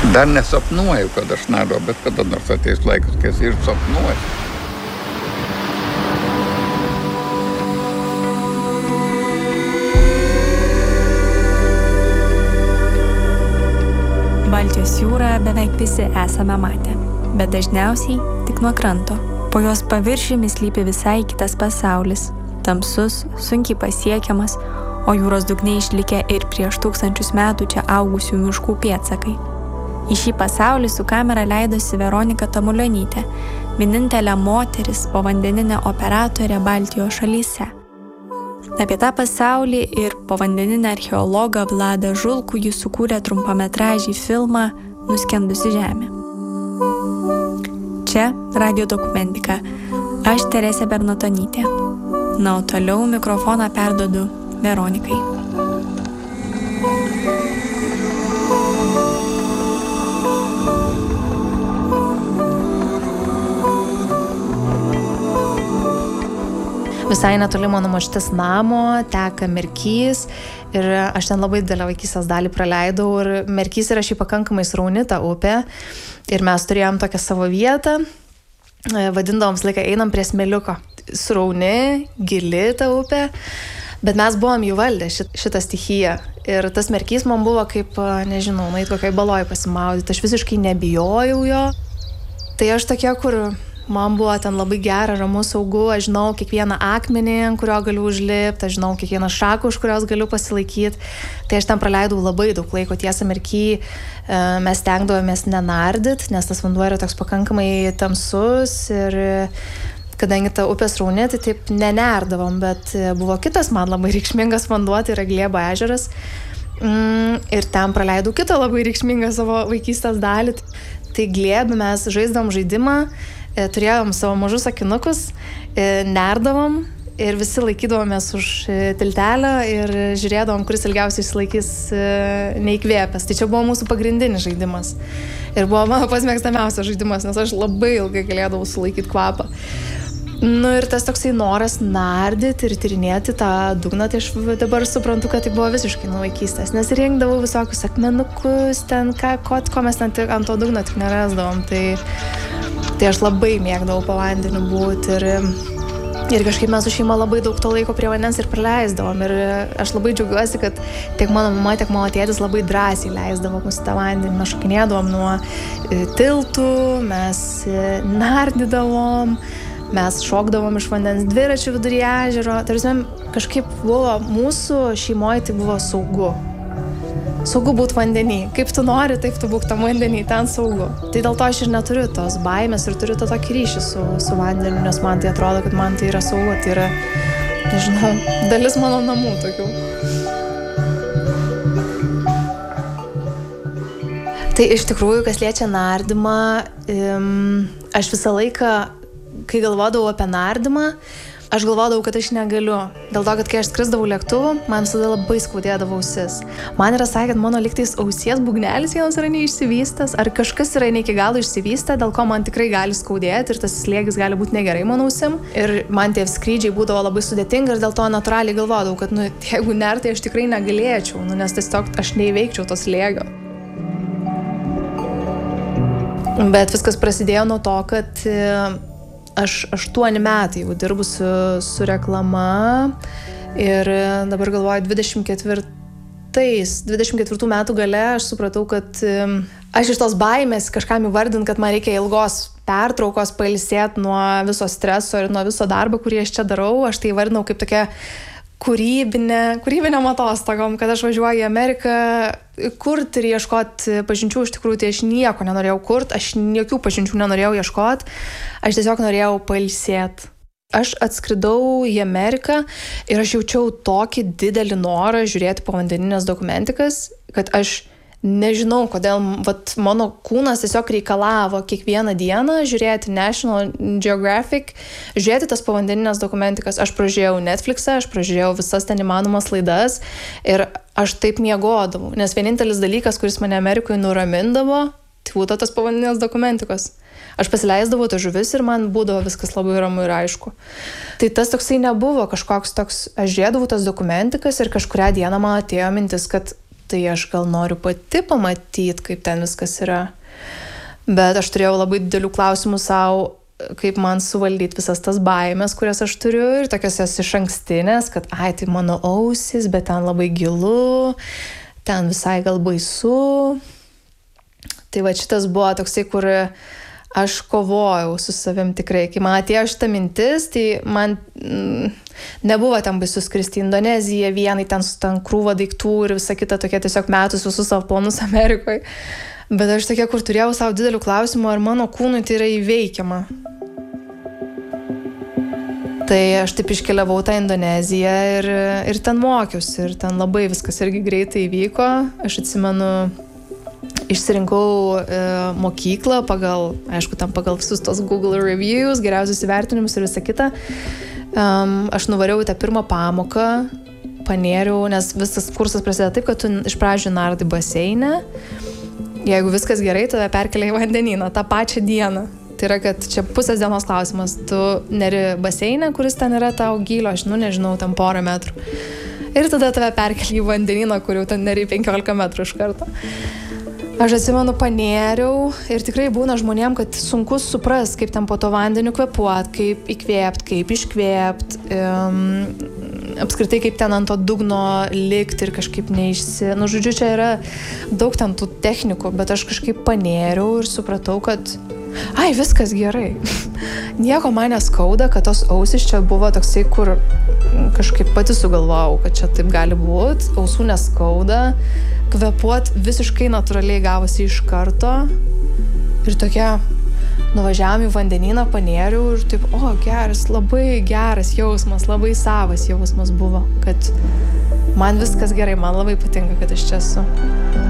Dar nesapnuoju, kad aš nardau, bet kada nors ateis laikas, kai aš ir sapnuoju. Baltijos jūrą beveik visi esame matę, bet dažniausiai tik nuo kranto. Po jos paviršiumi slypi visai kitas pasaulis, tamsus, sunkiai pasiekiamas, o jūros dugne išlikę ir prieš 1000 metų čia augusių miškų pėdsakai. Į šį pasaulį su kamera leidosi Veronika Tamulionytė, vienintelė moteris povandeninė operatorė Baltijos šalyse. Apie tą pasaulį ir povandeninę archeologą Vladą Žulkų jis sukūrė trumpametražį filmą Nuskendusi žemė. Čia radijo dokumentika. Aš Teresė Bernatonytė. Na, o toliau mikrofoną perduodu Veronikai. Visai netoli mano močiutės namo teka Merkys ir aš ten labai didelę vaikystės dalį praleidau ir Merkys yra šiaip pakankamai srauni ta upė ir mes turėjom tokią savo vietą, vadindavom visą laiką einam prie smėliuko. Srauni, gili ta upė, bet mes buvom jų valdę šitą stichiją ir tas Merkys man buvo kaip, nežinau, nueit kokiai baloj pasimaudyti, aš visiškai nebijojau jo. Tai aš tokia, kur man buvo ten labai gera, ramu, saugu, aš žinau kiekvieną akmenį, ant kurio galiu užlipti, aš žinau kiekvieną šaką, už kurios galiu pasilaikyti. Tai aš ten praleidau labai daug laiko. Tiesa, Merky mes stengdavomės nenardyti, nes tas vanduo yra toks pakankamai tamsus ir kadangi ta upė srauni, tai taip nenerdavom, bet buvo kitas man labai reikšmingas vanduo, tai yra Glėbo ežeras. Ir ten praleidau kitą labai reikšmingą savo vaikystės dalį. Tai Glėbį mes žaisdavom žaidimą, turėjom savo mažus akinukus, nerdavom ir visi laikydavomės už tiltelio ir žiūrėdavom, kuris ilgiausiai išsilaikys neįkvėpęs. Tai čia buvo mūsų pagrindinis žaidimas. Ir buvo mano pats mėgstamiausias žaidimas, nes aš labai ilgai galėdavau sulaikyti kvapą. Nu ir tas toksai noras nardyti ir tyrinėti tą dugną, tai aš dabar suprantu, kad tai buvo visiškai nuo vaikystės, nes rinkdavau visokius akmenukus, ten ko mes ten ant to dugno tik nerasdavom. Tai aš labai mėgdavau po vandeniu būti ir kažkaip mes su šeima labai daug to laiko prie vandens ir praleisdavom. Ir aš labai džiaugiuosi, kad tiek mano mama, tiek mano tėtis labai drąsiai leisdavo mus į tą vandenį. Mes šokinėdavom nuo tiltų, mes nardydavom, mes šokdavom iš vandens dviračių vidury ežero. Tarsi kažkaip buvo mūsų šeimoje, tai buvo saugu. Saugu būti vandenį. Kaip tu nori, taip tu būk tam vandenį, ten saugu. Tai dėl to aš ir neturiu tos baimės ir turiu tą tokį ryšį su vandeniu, nes man tai atrodo, kad man tai yra saugu, tai yra, nežinau, dalis mano namų tokių. Tai iš tikrųjų, kas liečia nardymą, aš visą laiką, kai galvodavau apie nardymą, aš galvodavau, kad aš negaliu. Dėl to, kad kai aš skrisdavau lėktuvu, man visada labai skaudėdavo ausis. Man yra sakę, kad mano lygtais ausies būgnelis vienas yra neišsivystęs, ar kažkas yra ne iki galo išsivystę, dėl ko man tikrai gali skaudėti ir tas slėgis gali būti negerai mano ausim. Ir man tie skrydžiai būdavo labai sudėtingi ir dėl to natūraliai galvodavau, kad jeigu nertai aš tikrai negalėčiau, nes tiesiog aš neįveikčiau to slėgio. Bet viskas prasidėjo nuo to, kad aš 8 metai jau dirbu su reklama ir dabar galvoju 24 metų gale aš supratau, kad aš iš tos baimės kažkam įvardint, kad man reikia ilgos pertraukos pailsėti nuo viso streso ir nuo viso darbo, kurį aš čia darau. Aš tai įvardinau kaip tokia kūrybinėm atostogom, kad aš važiuoju į Ameriką kurti ir ieškoti pažinčių. Iš tikrųjų, tai aš nieko nenorėjau kurti, aš jokių pažinčių nenorėjau ieškoti, aš tiesiog norėjau pailsėti. Aš atskridau į Ameriką ir aš jaučiau tokį didelį norą žiūrėti povandeninės dokumentikas, kad aš nežinau, kodėl mano kūnas tiesiog reikalavo kiekvieną dieną žiūrėti National Geographic, žiūrėti tas povandeninės dokumentikas. Aš pražiūrėjau Netflixą, aš pražiūrėjau visas ten įmanomas laidas ir aš taip miegodavau, nes vienintelis dalykas, kuris mane Amerikoje nuramindavo, tai būtų tas povandeninės dokumentikos. Aš pasileisdavau tą žuvis ir man būdavo viskas labai ramu ir aišku. Tai tas toksai nebuvo kažkoks toks, aš žiūrėdavau tas dokumentikas ir kažkurią dieną man atėjo mintis, kad tai aš gal noriu pati pamatyti, kaip ten viskas yra. Bet aš turėjau labai didelių klausimų savo, kaip man suvaldyti visas tas baimės, kurias aš turiu ir tokias jas iš ankstinės, kad tai mano ausis, bet ten labai gilu, ten visai gal baisu. Tai va šitas buvo toksai, kur aš kovojau su savim tikrai. Kai man atėjo šitą mintis, tai man nebuvo ten baisu skristi į Indoneziją, vienai ten su ten krūva daiktų ir visa kita tokia tiesiog metus visus savo planus Amerikoje. Bet aš tokia, kur turėjau savo didelių klausimų, ar mano kūnui tai yra įveikiama. Tai aš taip iškeliavau tą Indoneziją ir ten mokiausi ir ten labai viskas irgi greitai įvyko. Aš atsimenu, išsirinkau mokyklą pagal visus tos Google reviews, geriausius įvertinimus ir visą kitą. Aš nuvariau į tą pirmą pamoką, panėriau, nes visas kursas prasideda taip, kad tu iš pradžių nardai baseine. Jeigu viskas gerai, tave perkelia į vandenyną tą pačią dieną. Tai yra, kad čia pusės dienos klausimas. Tu neri baseine, kuris ten yra tau gylio, aš nežinau, ten 1 metrų. Ir tada tave perkelia į vandenyną, kur jau ten neri 15 metrų iš karto. Aš atsimenu, panėriau ir tikrai būna žmonėm, kad sunku supras, kaip ten po to vandeniu kvėpuot, kaip įkvėpt, kaip iškvėpt, apskritai kaip ten ant to dugno likt ir kažkaip žodžiu, čia yra daug ten tų technikų, bet aš kažkaip panėriau ir supratau, kad viskas gerai. Nieko man neskauda, kad tos ausis čia buvo toksai, kur kažkaip pati sugalvojau, kad čia taip gali būti, ausų neskauda, kvėpuot visiškai natūraliai gavosi iš karto ir tokia nuvažiavom į vandenyną, panėriau ir taip, geras, labai geras jausmas, labai savas jausmas buvo, kad man viskas gerai, man labai patinka, kad aš čia esu.